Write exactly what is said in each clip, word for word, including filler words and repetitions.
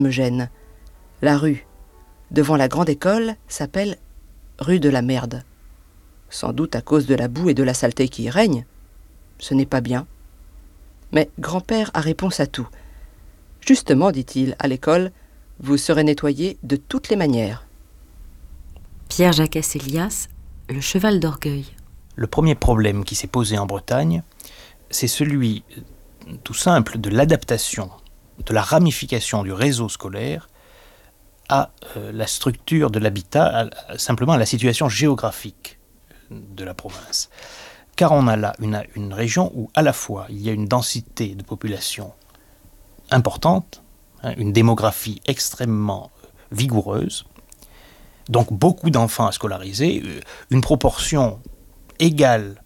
me gêne. La rue, devant la grande école, s'appelle rue de la merde. Sans doute à cause de la boue et de la saleté qui y règne. Ce n'est pas bien. Mais grand-père a réponse à tout. Justement, dit-il, à l'école, vous serez nettoyé de toutes les manières. Pierre Jacques-Elias, le cheval d'orgueil. Le premier problème qui s'est posé en Bretagne, c'est celui tout simple de l'adaptation, de la ramification du réseau scolaire à euh, la structure de l'habitat, à, à, simplement à la situation géographique de la province. Car on a là une, une région où à la fois il y a une densité de population importante, hein, une démographie extrêmement vigoureuse, donc beaucoup d'enfants à scolariser, une proportion égale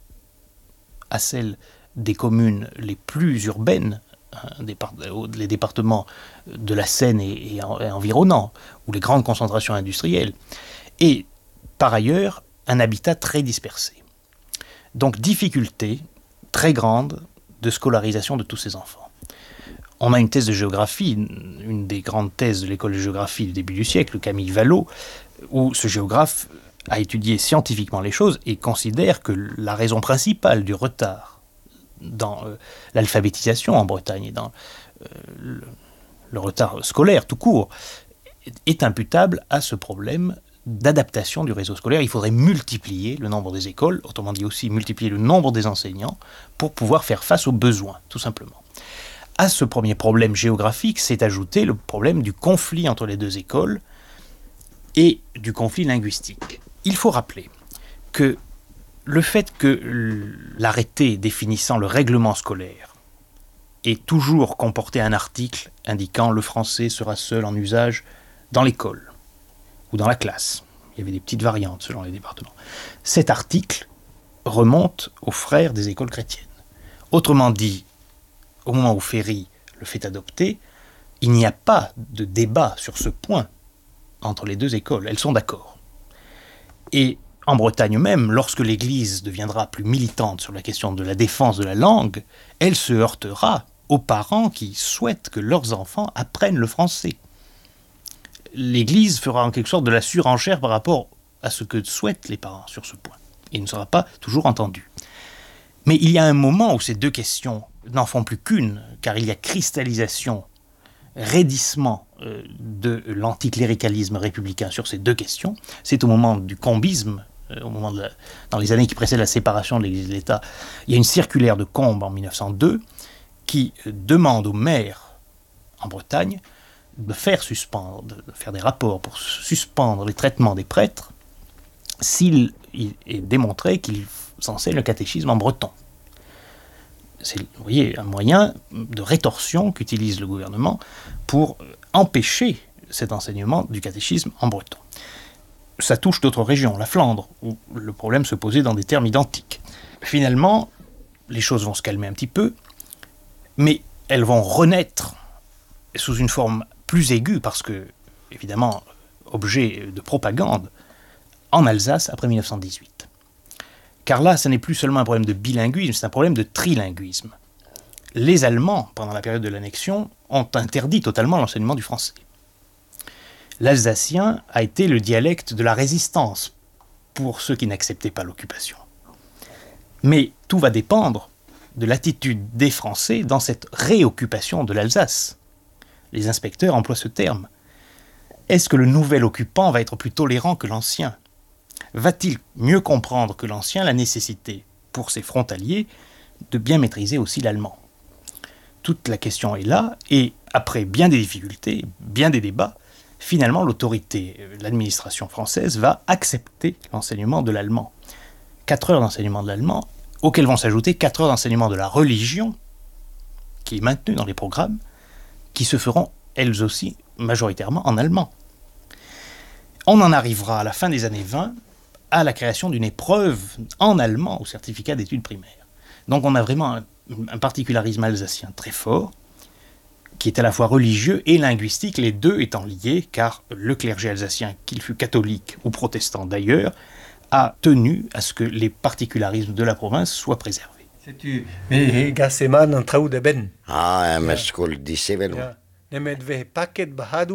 à celle des communes les plus urbaines, hein, les départements de la Seine et, et, en, et environnants, ou les grandes concentrations industrielles, et par ailleurs un habitat très dispersé. Donc difficulté très grande de scolarisation de tous ces enfants. On a une thèse de géographie, une, une des grandes thèses de l'école de géographie du début du siècle, Camille Vallot, où ce géographe a étudié scientifiquement les choses et considère que la raison principale du retard dans euh, l'alphabétisation en Bretagne et dans euh, le, le retard scolaire tout court est imputable à ce problème d'adaptation du réseau scolaire. Il faudrait multiplier le nombre des écoles, autrement dit aussi multiplier le nombre des enseignants pour pouvoir faire face aux besoins, tout simplement. À ce premier problème géographique s'est ajouté le problème du conflit entre les deux écoles et du conflit linguistique. Il faut rappeler que le fait que l'arrêté définissant le règlement scolaire ait toujours comporté un article indiquant le français sera seul en usage dans l'école ou dans la classe. Il y avait des petites variantes selon les départements. Cet article remonte aux frères des écoles chrétiennes. Autrement dit, au moment où Ferry le fait adopter, il n'y a pas de débat sur ce point entre les deux écoles. Elles sont d'accord. Et en Bretagne même, lorsque l'Église deviendra plus militante sur la question de la défense de la langue, elle se heurtera aux parents qui souhaitent que leurs enfants apprennent le français. L'Église fera en quelque sorte de la surenchère par rapport à ce que souhaitent les parents sur ce point, et ne sera pas toujours entendue. Mais il y a un moment où ces deux questions n'en font plus qu'une, car il y a cristallisation, raidissement euh, de l'anticléricalisme républicain sur ces deux questions. C'est au moment du combisme, euh, au moment de la, dans les années qui précèdent la séparation de l'Église et de l'État. Il y a une circulaire de Combes en mille neuf cent deux qui euh, demande aux maires en Bretagne de faire suspendre, de faire des rapports pour suspendre les traitements des prêtres s'il est démontré qu'ils enseignent le catéchisme en breton. C'est, vous voyez, un moyen de rétorsion qu'utilise le gouvernement pour empêcher cet enseignement du catéchisme en breton. Ça touche d'autres régions, la Flandre, où le problème se posait dans des termes identiques. Finalement, les choses vont se calmer un petit peu, mais elles vont renaître sous une forme plus aiguë, parce que, évidemment, objet de propagande, en Alsace après mille neuf cent dix-huit. Car là, ce n'est plus seulement un problème de bilinguisme, c'est un problème de trilinguisme. Les Allemands, pendant la période de l'annexion, ont interdit totalement l'enseignement du français. L'alsacien a été le dialecte de la résistance pour ceux qui n'acceptaient pas l'occupation. Mais tout va dépendre de l'attitude des Français dans cette réoccupation de l'Alsace. Les inspecteurs emploient ce terme. Est-ce que le nouvel occupant va être plus tolérant que l'ancien ? Va-t-il mieux comprendre que l'ancien la nécessité, pour ses frontaliers, de bien maîtriser aussi l'allemand ? Toute la question est là, et après bien des difficultés, bien des débats, finalement l'autorité, l'administration française va accepter l'enseignement de l'allemand. Quatre heures d'enseignement de l'allemand, auxquelles vont s'ajouter quatre heures d'enseignement de la religion, qui est maintenue dans les programmes, qui se feront elles aussi majoritairement en allemand. On en arrivera à la fin des années vingt à la création d'une épreuve en allemand au certificat d'études primaires. Donc on a vraiment un, un particularisme alsacien très fort, qui est à la fois religieux et linguistique, les deux étant liés, car le clergé alsacien, qu'il fût catholique ou protestant d'ailleurs, a tenu à ce que les particularismes de la province soient préservés. Sais-tu, mais Gasseman en traou de ben. Ah, un mescol di severo. Emet ve paket bahadu